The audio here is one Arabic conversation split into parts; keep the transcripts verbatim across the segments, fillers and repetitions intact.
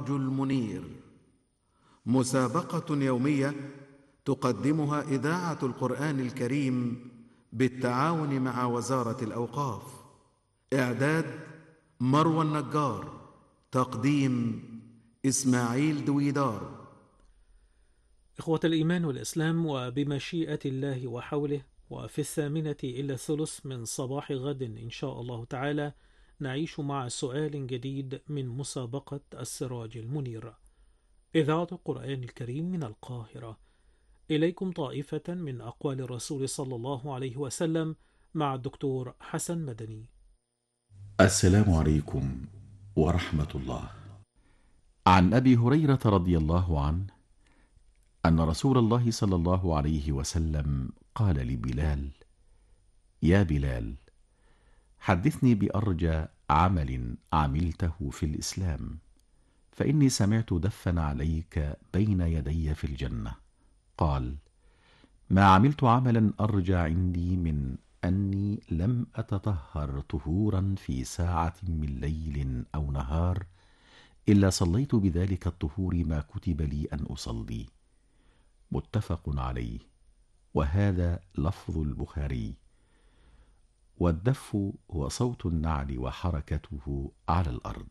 السراج المنير، مسابقة يومية تقدمها إذاعة القرآن الكريم بالتعاون مع وزارة الأوقاف. إعداد مروى النجار، تقديم إسماعيل دويدار. إخوة الإيمان والإسلام، وبمشيئة الله وحوله، وفي الثامنة إلى الثلث من صباح غد إن شاء الله تعالى نعيش مع سؤال جديد من مسابقة السراج المنير. إذاعة القرآن الكريم من القاهرة، إليكم طائفة من أقوال الرسول صلى الله عليه وسلم مع الدكتور حسن مدني. السلام عليكم ورحمة الله. عن أبي هريرة رضي الله عنه أن رسول الله صلى الله عليه وسلم قال لبلال: يا بلال، حدثني بأرجى عمل عملته في الإسلام، فإني سمعت دفا عليك بين يدي في الجنة. قال: ما عملت عملا أرجى عندي من أني لم أتطهر طهورا في ساعة من ليل أو نهار إلا صليت بذلك الطهور ما كتب لي أن أصلي. متفق عليه، وهذا لفظ البخاري. والدف هو صوت النعل وحركته على الأرض.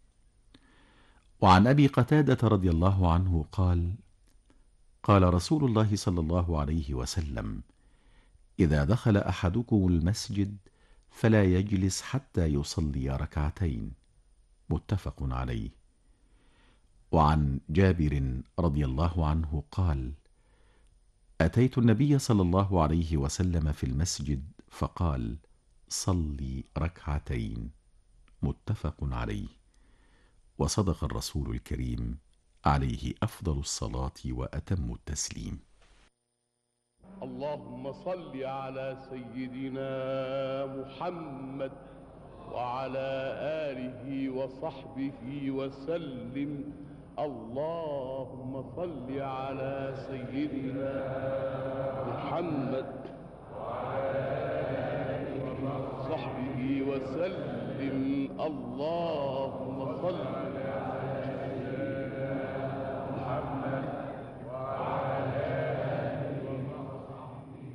وعن أبي قتادة رضي الله عنه قال: قال رسول الله صلى الله عليه وسلم: إذا دخل أحدكم المسجد فلا يجلس حتى يصلي ركعتين. متفق عليه. وعن جابر رضي الله عنه قال: أتيت النبي صلى الله عليه وسلم في المسجد فقال: صلي ركعتين. متفق عليه. وصدق الرسول الكريم عليه أفضل الصلاة وأتم التسليم. اللهم صل على سيدنا محمد وعلى آله وصحبه وسلم. اللهم صل على سيدنا محمد وعلى آله وصحبه وسلم. اللهم صل على سيدنا محمد وعلى آله وصحبه.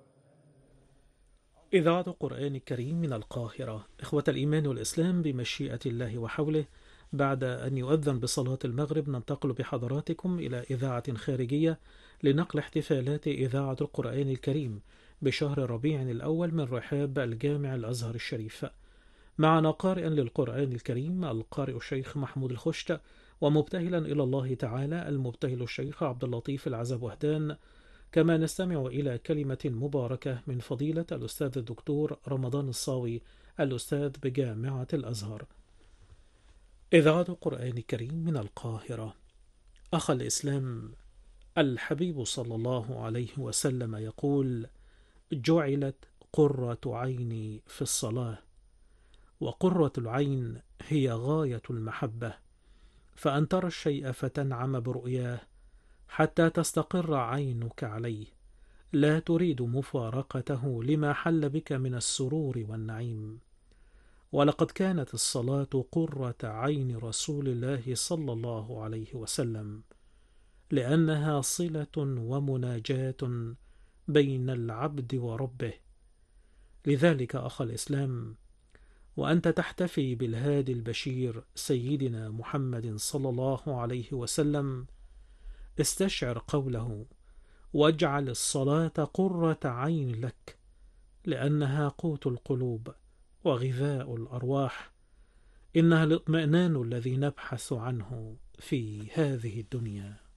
إذاعة القرآن الكريم من القاهرة. إخوة الإيمان والإسلام، بمشيئة الله وحوله، بعد أن يؤذن بصلاة المغرب ننتقل بحضراتكم إلى إذاعة خارجية لنقل احتفالات إذاعة القرآن الكريم بشهر ربيع الأول من رحاب الجامع الأزهر الشريف. معنا قارئا للقرآن الكريم القارئ الشيخ محمود الخشت، ومبتهلا إلى الله تعالى المبتهل الشيخ عبد اللطيف العزب وهدان. كما نستمع إلى كلمة مباركة من فضيلة الأستاذ الدكتور رمضان الصاوي الأستاذ بجامعة الأزهر. إذاعة القرآن الكريم من القاهرة. أخ الإسلام، الحبيب صلى الله عليه وسلم يقول: جعلت قرة عيني في الصلاة. وقرة العين هي غاية المحبة، فأن ترى الشيء فتنعم برؤياه حتى تستقر عينك عليه، لا تريد مفارقته لما حل بك من السرور والنعيم. ولقد كانت الصلاة قرة عين رسول الله صلى الله عليه وسلم، لأنها صلة ومناجاة بين العبد وربه. لذلك أخ الإسلام، وأنت تحتفي بالهادي البشير سيدنا محمد صلى الله عليه وسلم، استشعر قوله: واجعل الصلاة قرة عين لك، لأنها قوت القلوب وغذاء الأرواح، إنها الاطمئنان الذي نبحث عنه في هذه الدنيا.